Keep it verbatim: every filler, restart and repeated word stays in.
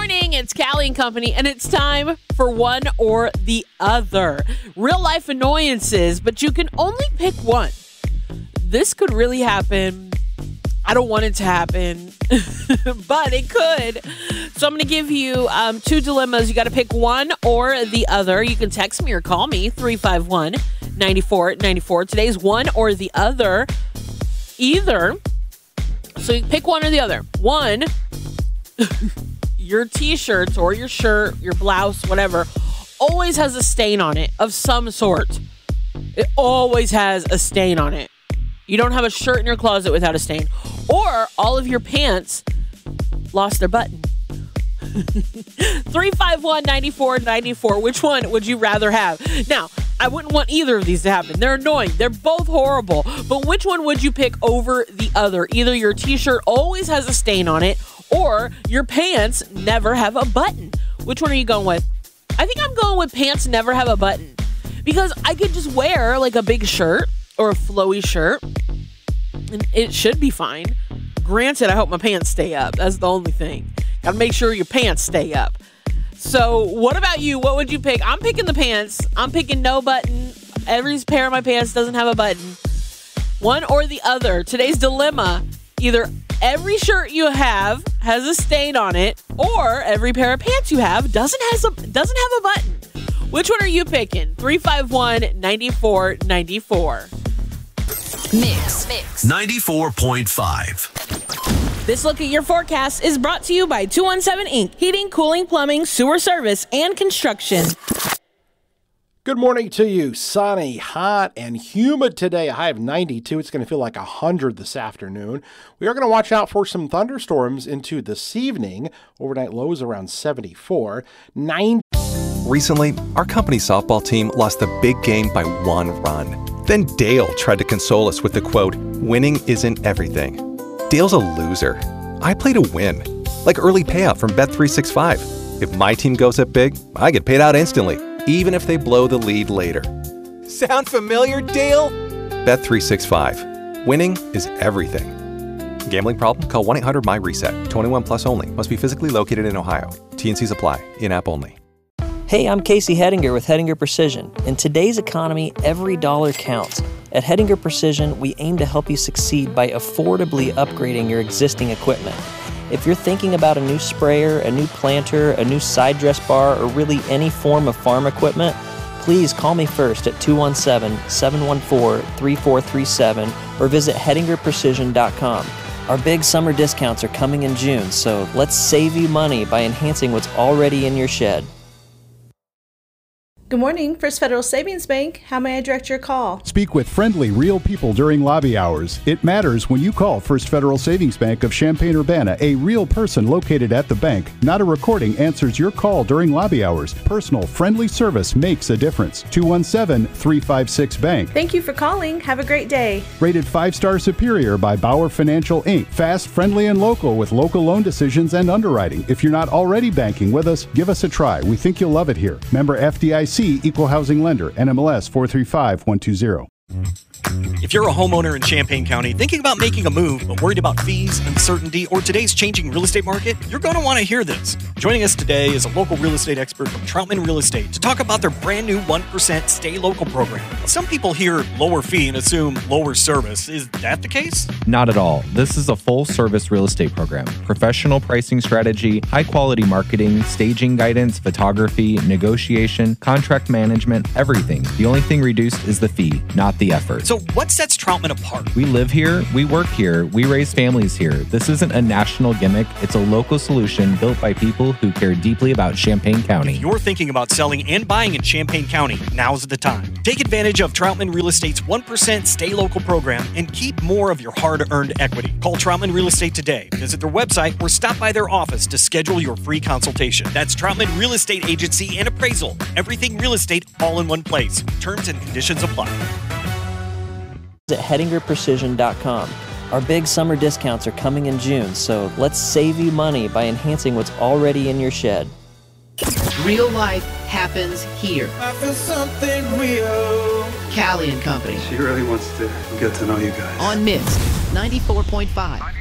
morning, it's Callie and Company, and it's time for one or the other. Real life annoyances, but you can only pick one. This could really happen. I don't want it to happen, but it could. So I'm going to give you um, two dilemmas. You got to pick one or the other. You can text me or call me, three five one, nine four nine four. Today's one or the other. Either. So you pick one or the other. One, your t-shirts or your shirt, your blouse, whatever, always has a stain on it of some sort. It always has a stain on it. You don't have a shirt in your closet without a stain. Or all of your pants lost their button. three five one, nine four nine four. Which one would you rather have? Now, I wouldn't want either of these to happen. They're annoying. They're both horrible. But which one would you pick over the other? Either your t-shirt always has a stain on it, or your pants never have a button. Which one are you going with? I think I'm going with pants never have a button. Because I could just wear like a big shirt or a flowy shirt, and it should be fine. Granted, I hope my pants stay up. That's the only thing. Gotta make sure your pants stay up. So what about you? What would you pick? I'm picking the pants. I'm picking no button. Every pair of my pants doesn't have a button. One or the other. Today's dilemma, either every shirt you have has a stain on it, or every pair of pants you have doesn't has a doesn't have a button. Which one are you picking? three five one, nine four nine four. Mix. Mix. ninety-four point five. This look at your forecast is brought to you by two one seven Incorporated. Heating, cooling, plumbing, sewer service, and construction. Good morning to you. Sunny, hot, and humid today. A high of ninety-two. It's going to feel like one hundred this afternoon. We are going to watch out for some thunderstorms into this evening. Overnight lows around seventy-four. ninety. Recently, our company's softball team lost the big game by one run. Then Dale tried to console us with the quote, "Winning isn't everything." Dale's a loser. I play to win. Like early payout from Bet three sixty-five. If my team goes up big, I get paid out instantly, even if they blow the lead later. Sound familiar, Dale? Bet three sixty-five. Winning is everything. Gambling problem? Call one eight hundred M Y reset. twenty-one plus only. Must be physically located in Ohio. T and Cs apply. In-app only. Hey, I'm Casey Hedinger with Hedinger Precision. In today's economy, every dollar counts. At Hedinger Precision, we aim to help you succeed by affordably upgrading your existing equipment. If you're thinking about a new sprayer, a new planter, a new side dress bar, or really any form of farm equipment, please call me first at two one seven, seven one four, three four three seven or visit hedinger precision dot com. Our big summer discounts are coming in June, so let's save you money by enhancing what's already in your shed. Good morning, First Federal Savings Bank. How may I direct your call? Speak with friendly, real people during lobby hours. It matters when you call First Federal Savings Bank of Champaign-Urbana. A real person located at the bank, not a recording, answers your call during lobby hours. Personal, friendly service makes a difference. two one seven, three five six, bank. Thank you for calling. Have a great day. Rated five-star superior by Bauer Financial, Incorporated. Fast, friendly, and local with local loan decisions and underwriting. If you're not already banking with us, give us a try. We think you'll love it here. Member F D I C, Equal Housing Lender, N M L S four three five one two zero. If you're a homeowner in Champaign County thinking about making a move but worried about fees, uncertainty, or today's changing real estate market, you're going to want to hear this. Joining us today is a local real estate expert from Troutman Real Estate to talk about their brand new one percent Stay Local program. Some people hear lower fee and assume lower service. Is that the case? Not at all. This is a full-service real estate program. Professional pricing strategy, high-quality marketing, staging guidance, photography, negotiation, contract management, everything. The only thing reduced is the fee, not the effort. So what sets Troutman apart? We live here, we work here, we raise families here. This isn't a national gimmick. It's a local solution built by people who care deeply about Champaign County. If you're thinking about selling and buying in Champaign County, now's the time. Take advantage of Troutman Real Estate's one percent Stay Local program and keep more of your hard-earned equity. Call Troutman Real Estate today. Visit their website or stop by their office to schedule your free consultation. That's Troutman Real Estate Agency and Appraisal. Everything real estate all in one place. Terms and conditions apply. At hedinger precision dot com. Our big summer discounts are coming in June, so let's save you money by enhancing what's already in your shed. Real life happens here. I feel something real. Callie and Company. She really wants to get to know you guys. On Mix ninety-four point five.